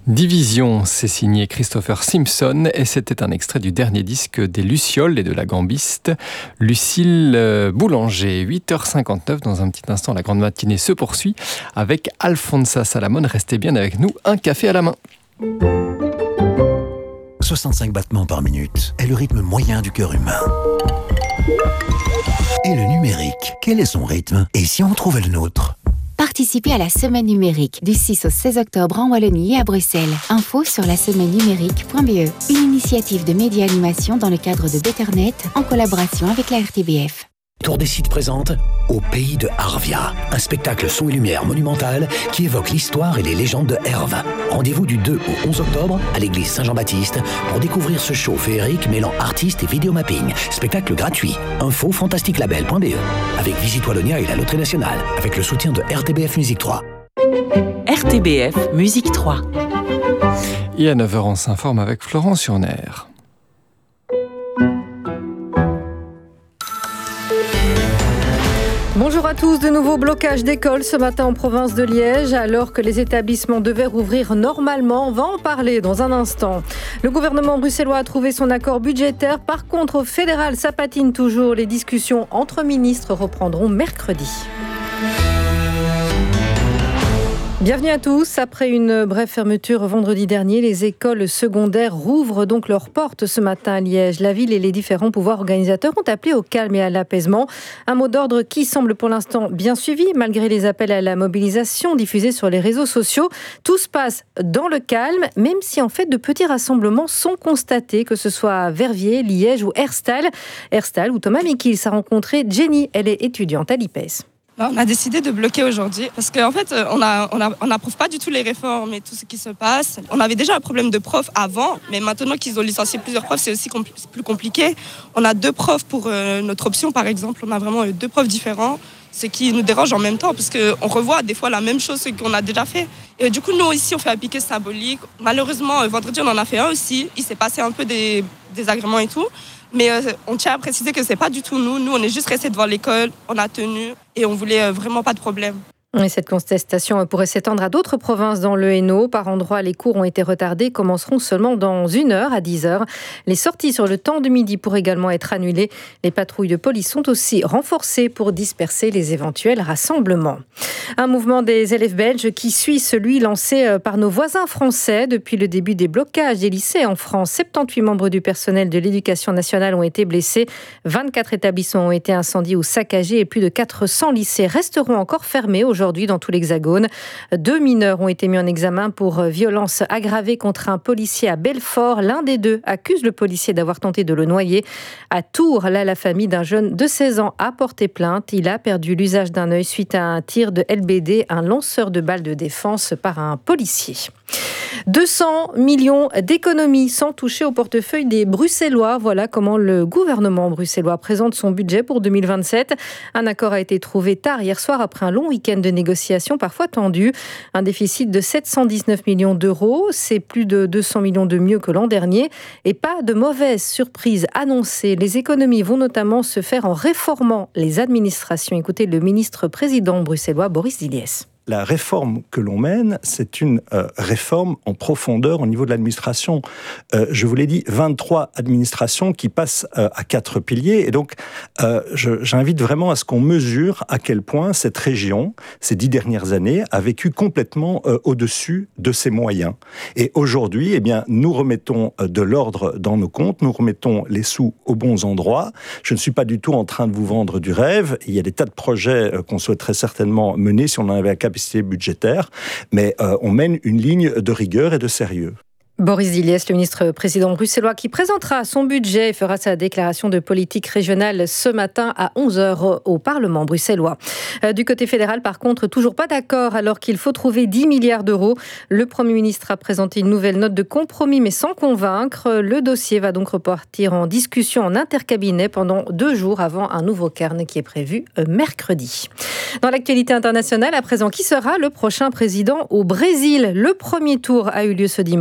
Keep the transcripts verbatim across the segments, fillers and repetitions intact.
Division, c'est signé Christopher Simpson et c'était un extrait du dernier disque des Lucioles et de la gambiste Lucille Boulanger. huit heures cinquante-neuf, dans un petit instant, la grande matinée se poursuit avec Alfonsa Salamone. Restez bien avec nous, un café à la main. soixante-cinq battements par minute est le rythme moyen du cœur humain. Et le numérique, quel est son rythme? Et si on trouvait le nôtre? Participez à la semaine numérique du six au seize octobre en Wallonie et à Bruxelles. Info sur la semaine numérique point b e. Une initiative de Média Animation dans le cadre de Betternet en collaboration avec la R T B F. Tour des Sites présente Au pays de Arvia, un spectacle son et lumière monumental qui évoque l'histoire et les légendes de Herve. Rendez-vous du deux au onze octobre à l'église Saint-Jean-Baptiste pour découvrir ce show féerique mêlant artistes et vidéomapping. Spectacle gratuit. Info fantastique label point b e avec Visite Wallonia et la Loterie Nationale, avec le soutien de R T B F Musique trois. R T B F Musique trois. Et à neuf heures, on s'informe avec Florence Urner. Bonjour à tous, de nouveau blocage d'écoles ce matin en province de Liège alors que les établissements devaient rouvrir normalement. On va en parler dans un instant. Le gouvernement bruxellois a trouvé son accord budgétaire. Par contre, au fédéral, ça patine toujours. Les discussions entre ministres reprendront mercredi. Bienvenue à tous. Après une brève fermeture vendredi dernier, les écoles secondaires rouvrent donc leurs portes ce matin à Liège. La ville et les différents pouvoirs organisateurs ont appelé au calme et à l'apaisement. Un mot d'ordre qui semble pour l'instant bien suivi, malgré les appels à la mobilisation diffusés sur les réseaux sociaux. Tout se passe dans le calme, même si en fait de petits rassemblements sont constatés, que ce soit à Verviers, Liège ou Herstal. Herstal où Thomas Mikils a rencontré Jenny, elle est étudiante à l'I P E S. On a décidé de bloquer aujourd'hui parce qu'en fait, on a, on a, on n'approuve pas du tout les réformes et tout ce qui se passe. On avait déjà un problème de profs avant, mais maintenant qu'ils ont licencié plusieurs profs, c'est aussi compl- c'est plus compliqué. On a deux profs pour euh, notre option, par exemple. On a vraiment deux profs différents, ce qui nous dérange en même temps parce qu'on revoit des fois la même chose qu'on a déjà fait. Et du coup, nous, ici, on fait un piquet symbolique. Malheureusement, vendredi, on en a fait un aussi. Il s'est passé un peu des désagréments et tout. Mais euh, on tient à préciser que c'est pas du tout nous. Nous, on est juste restés devant l'école, on a tenu et on voulait euh, vraiment pas de problème. Et cette contestation pourrait s'étendre à d'autres provinces dans le Hainaut. Par endroits, les cours ont été retardés, commenceront seulement dans une heure à dix heures. Les sorties sur le temps de midi pourraient également être annulées. Les patrouilles de police sont aussi renforcées pour disperser les éventuels rassemblements. Un mouvement des élèves belges qui suit celui lancé par nos voisins français depuis le début des blocages des lycées en France. soixante-dix-huit membres du personnel de l'éducation nationale ont été blessés. vingt-quatre établissements ont été incendiés ou saccagés et plus de quatre cents lycées resteront encore fermés aujourd'hui. Aujourd'hui dans tout l'Hexagone. Deux mineurs ont été mis en examen pour violence aggravée contre un policier à Belfort. L'un des deux accuse le policier d'avoir tenté de le noyer. À Tours, là, la famille d'un jeune de seize ans a porté plainte. Il a perdu l'usage d'un œil suite à un tir de L B D, un lanceur de balles de défense par un policier. deux cents millions d'économies sans toucher au portefeuille des Bruxellois. Voilà comment le gouvernement bruxellois présente son budget pour deux mille vingt-sept. Un accord a été trouvé tard hier soir après un long week-end de négociations parfois tendues. Un déficit de sept cent dix-neuf millions d'euros, c'est plus de deux cents millions de mieux que l'an dernier. Et pas de mauvaise surprise annoncée. Les économies vont notamment se faire en réformant les administrations. Écoutez le ministre-président bruxellois Boris Diliès. La réforme que l'on mène, c'est une euh, réforme en profondeur au niveau de l'administration. Euh, je vous l'ai dit, vingt-trois administrations qui passent euh, à quatre piliers. Et donc, euh, je, j'invite vraiment à ce qu'on mesure à quel point cette région, ces dix dernières années, a vécu complètement euh, au-dessus de ses moyens. Et aujourd'hui, eh bien, nous remettons euh, de l'ordre dans nos comptes, nous remettons les sous aux bons endroits. Je ne suis pas du tout en train de vous vendre du rêve. Il y a des tas de projets euh, qu'on souhaiterait certainement mener si on en avait la capacité budgétaire, mais euh, on mène une ligne de rigueur et de sérieux. Boris Diliès, le ministre-président bruxellois, qui présentera son budget et fera sa déclaration de politique régionale ce matin à onze heures au Parlement bruxellois. Du côté fédéral, par contre, toujours pas d'accord alors qu'il faut trouver dix milliards d'euros. Le Premier ministre a présenté une nouvelle note de compromis, mais sans convaincre. Le dossier va donc repartir en discussion en intercabinet pendant deux jours avant un nouveau carnet qui est prévu mercredi. Dans l'actualité internationale, à présent, qui sera le prochain président au Brésil ? Le premier tour a eu lieu ce dimanche.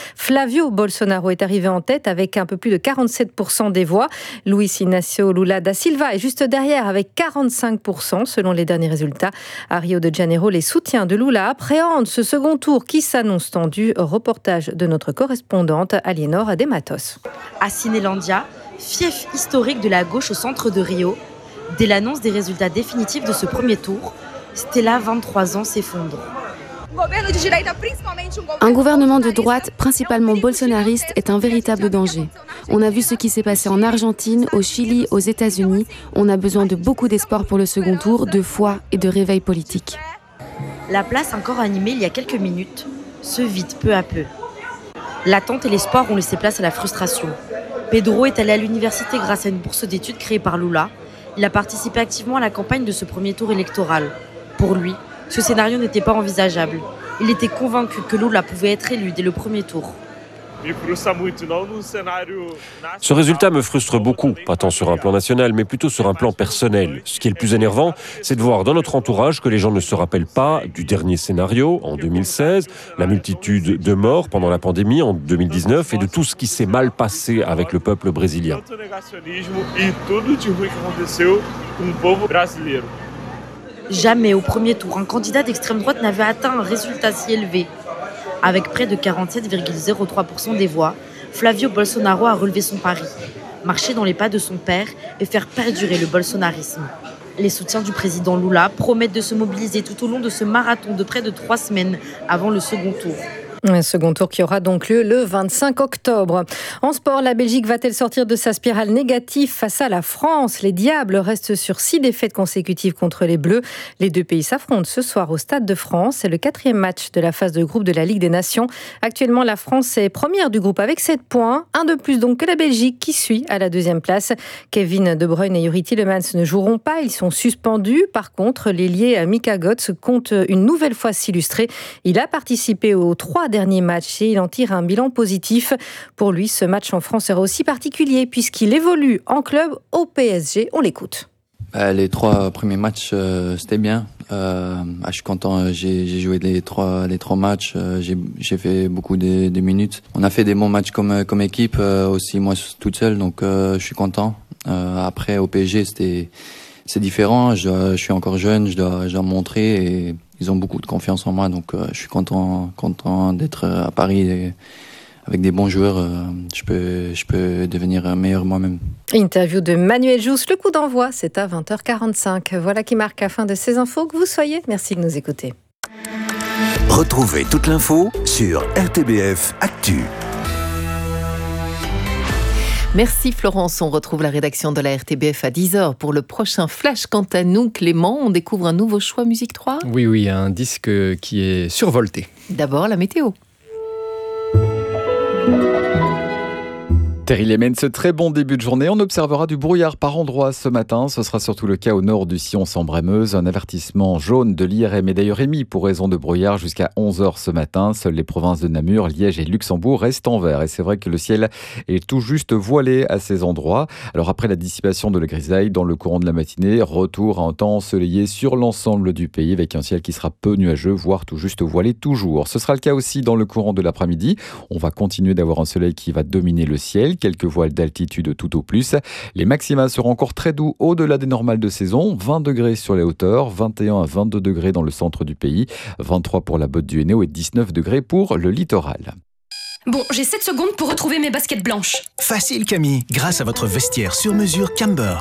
Flavio Bolsonaro est arrivé en tête avec un peu plus de quarante-sept pour cent des voix. Luis Inácio Lula da Silva est juste derrière avec quarante-cinq pour cent selon les derniers résultats. À Rio de Janeiro, les soutiens de Lula appréhendent ce second tour qui s'annonce tendu. Reportage de notre correspondante Aliénor De Matos. À Cinelândia, fief historique de la gauche au centre de Rio, dès l'annonce des résultats définitifs de ce premier tour, Stella, vingt-trois ans, s'effondre. Un gouvernement de droite, principalement bolsonariste, est un véritable danger. On a vu ce qui s'est passé en Argentine, au Chili, aux États-Unis. On a besoin de beaucoup d'espoir pour le second tour, de foi et de réveil politique. La place encore animée il y a quelques minutes se vide peu à peu. L'attente et l'espoir ont laissé place à la frustration. Pedro est allé à l'université grâce à une bourse d'études créée par Lula. Il a participé activement à la campagne de ce premier tour électoral. Pour lui, ce scénario n'était pas envisageable. Il était convaincu que Lula pouvait être élu dès le premier tour. Ce résultat me frustre beaucoup, pas tant sur un plan national, mais plutôt sur un plan personnel. Ce qui est le plus énervant, c'est de voir dans notre entourage que les gens ne se rappellent pas du dernier scénario, en deux mille seize, la multitude de morts pendant la pandémie en deux mille dix-neuf et de tout ce qui s'est mal passé avec le peuple brésilien. Jamais au premier tour, un candidat d'extrême droite n'avait atteint un résultat si élevé. Avec près de quarante-sept virgule zéro trois pour cent des voix, Flavio Bolsonaro a relevé son pari, marcher dans les pas de son père et faire perdurer le bolsonarisme. Les soutiens du président Lula promettent de se mobiliser tout au long de ce marathon de près de trois semaines avant le second tour. Un second tour qui aura donc lieu le vingt-cinq octobre. En sport, la Belgique va-t-elle sortir de sa spirale négative face à la France ? Les Diables restent sur six défaites consécutives contre les Bleus. Les deux pays s'affrontent ce soir au Stade de France. C'est le quatrième match de la phase de groupe de la Ligue des Nations. Actuellement, la France est première du groupe avec sept points. Un de plus donc que la Belgique qui suit à la deuxième place. Kevin De Bruyne et Yuri Tillemans ne joueront pas. Ils sont suspendus. Par contre, l'ailier Mika Götze compte une nouvelle fois s'illustrer. Il a participé aux trois dernier match et il en tire un bilan positif. Pour lui, ce match en France sera aussi particulier puisqu'il évolue en club au P S G. On l'écoute. Euh, les trois premiers matchs, euh, c'était bien. Euh, je suis content, j'ai, j'ai joué les trois, les trois matchs, euh, j'ai, j'ai fait beaucoup de, de minutes. On a fait des bons matchs comme, comme équipe, euh, aussi moi toute seule, donc euh, je suis content. Euh, après, au P S G, c'était, c'est différent. Je, je suis encore jeune, je dois, je dois montrer et ils ont beaucoup de confiance en moi, donc euh, je suis content, content d'être à Paris et avec des bons joueurs. Euh, je peux, je peux devenir meilleur moi-même. Interview de Manuel Jousse. Le coup d'envoi, c'est à vingt heures quarante-cinq. Voilà qui marque la fin de ces infos. Que vous soyez, merci de nous écouter. Retrouvez toute l'info sur R T B F Actu. Merci Florence, on retrouve la rédaction de la R T B F à dix heures pour le prochain Flash. Quant à nous, Clément, on découvre un nouveau choix Musique trois ? Oui, oui, un disque qui est survolté. D'abord la météo. Terry Lemens, ce très bon début de journée. On observera du brouillard par endroits ce matin. Ce sera surtout le cas au nord du Sion-Sambre-et-Meuse. Un avertissement jaune de l'I R M est d'ailleurs émis pour raison de brouillard jusqu'à onze heures ce matin. Seules les provinces de Namur, Liège et Luxembourg restent en vert. Et c'est vrai que le ciel est tout juste voilé à ces endroits. Alors après la dissipation de la grisaille dans le courant de la matinée, retour à un temps ensoleillé sur l'ensemble du pays avec un ciel qui sera peu nuageux, voire tout juste voilé toujours. Ce sera le cas aussi dans le courant de l'après-midi. On va continuer d'avoir un soleil qui va dominer le ciel. Quelques voiles d'altitude tout au plus. Les maxima seront encore très doux au-delà des normales de saison. vingt degrés sur les hauteurs, vingt et un à vingt-deux degrés dans le centre du pays, vingt-trois pour la Botte du Hainaut et dix-neuf degrés pour le littoral. Bon, j'ai sept secondes pour retrouver mes baskets blanches. Facile Camille, grâce à votre vestiaire sur mesure Camber.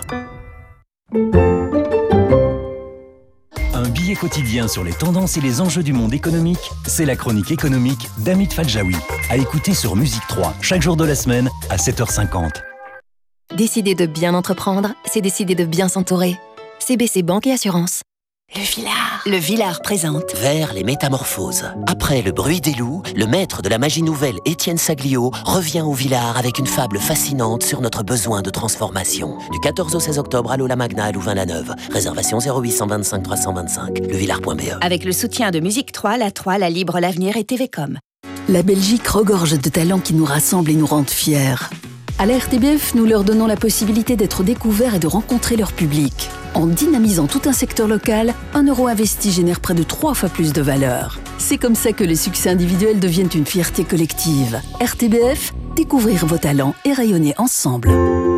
Un billet quotidien sur les tendances et les enjeux du monde économique, c'est la chronique économique d'Hamid Fadjaoui. À écouter sur Musique trois, chaque jour de la semaine à sept heures cinquante. Décider de bien entreprendre, c'est décider de bien s'entourer. C B C Banque et Assurance. Le Villard. Le Villard présente Vers les métamorphoses. Après le bruit des loups, le maître de la magie nouvelle Étienne Saglio revient au Villard avec une fable fascinante sur notre besoin de transformation. Du quatorze au seize octobre à l'Ola Magna à Louvain-la-Neuve. Réservation zéro huit cent vingt-cinq trois cent vingt-cinq. levillard point b e. Avec le soutien de Musique trois, la trois, la Libre, l'Avenir et T V Com. La Belgique regorge de talents qui nous rassemblent et nous rendent fiers. À la R T B F, nous leur donnons la possibilité d'être découverts et de rencontrer leur public. En dynamisant tout un secteur local, un euro investi génère près de trois fois plus de valeur. C'est comme ça que les succès individuels deviennent une fierté collective. R T B F, découvrir vos talents et rayonner ensemble.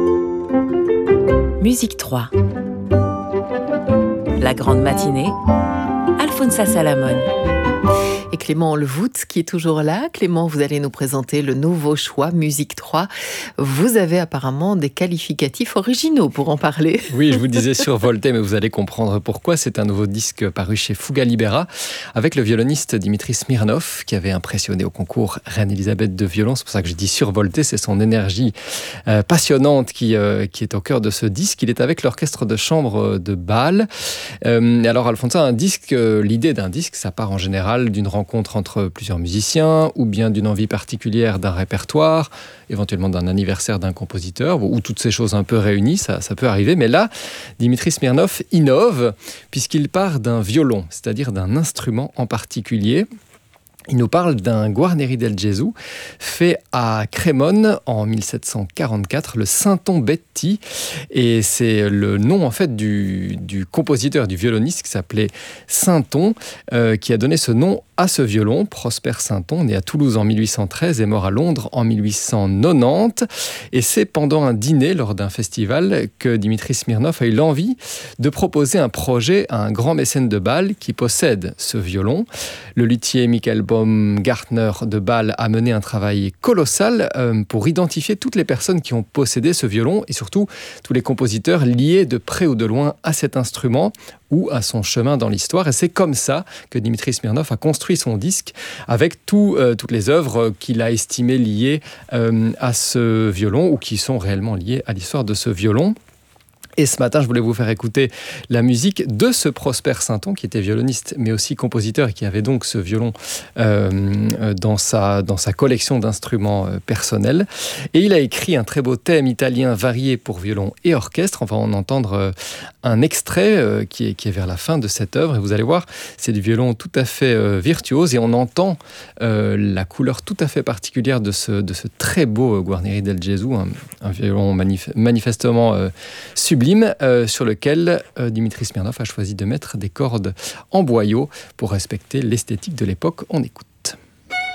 Musique trois. La grande matinée, Alfonsa Salamone. Et Clément Levout qui est toujours là. Clément, vous allez nous présenter le nouveau choix Musique trois. Vous avez apparemment des qualificatifs originaux pour en parler. Oui, je vous disais survolté, mais vous allez comprendre pourquoi. C'est un nouveau disque paru chez Fuga Libera avec le violoniste Dimitri Smirnov qui avait impressionné au concours Reine Elisabeth de violon. C'est pour ça que je dis survolté, c'est son énergie euh, passionnante qui, euh, qui est au cœur de ce disque. Il est avec l'orchestre de chambre de Bâle. Euh, alors Alfonsa, un disque, euh, l'idée d'un disque, ça part en général d'une rencontre rencontre entre plusieurs musiciens ou bien d'une envie particulière d'un répertoire, éventuellement d'un anniversaire d'un compositeur ou toutes ces choses un peu réunies, ça, ça peut arriver. Mais là, Dimitri Smirnov innove puisqu'il part d'un violon, c'est-à-dire d'un instrument en particulier. Il nous parle d'un Guarneri del Gesù fait à Crémone en mille sept cent quarante-quatre, le Sainton Betti, et c'est le nom en fait du, du compositeur, du violoniste qui s'appelait Sainton, euh, qui a donné ce nom à ce violon, Prosper Sainton, né à Toulouse en mille huit cent treize et mort à Londres en mille huit cent quatre-vingt-dix. Et c'est pendant un dîner lors d'un festival que Dimitri Smirnov a eu l'envie de proposer un projet à un grand mécène de Bâle qui possède ce violon. Le luthier Michael Baumgartner de Bâle a mené un travail colossal euh, pour identifier toutes les personnes qui ont possédé ce violon et surtout tous les compositeurs liés de près ou de loin à cet instrument ou à son chemin dans l'histoire. Et c'est comme ça que Dimitri Smirnov a construit son disque avec tout, euh, toutes les œuvres qu'il a estimées liées euh, à ce violon ou qui sont réellement liées à l'histoire de ce violon. Et ce matin, je voulais vous faire écouter la musique de ce Prosper Sainton, qui était violoniste, mais aussi compositeur, et qui avait donc ce violon euh, dans, sa, dans sa collection d'instruments euh, personnels. Et il a écrit un très beau thème italien varié pour violon et orchestre. On va en entendre euh, un extrait euh, qui, est, qui est vers la fin de cette œuvre. Et vous allez voir, c'est du violon tout à fait euh, virtuose, et on entend euh, la couleur tout à fait particulière de ce, de ce très beau euh, Guarneri del Gesù, un, un violon manif- manifestement euh, sublime. Euh, sur lequel euh, Dimitri Smirnov a choisi de mettre des cordes en boyau pour respecter l'esthétique de l'époque. On écoute.